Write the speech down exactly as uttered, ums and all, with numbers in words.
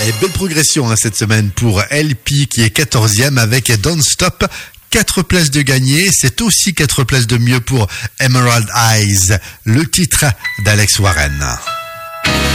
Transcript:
Et belle progression hein, cette semaine pour L P qui est quatorzième avec Don't Stop. quatre places de gagné, c'est aussi quatre places de mieux pour Emerald Eyes, le titre d'Alex Warren.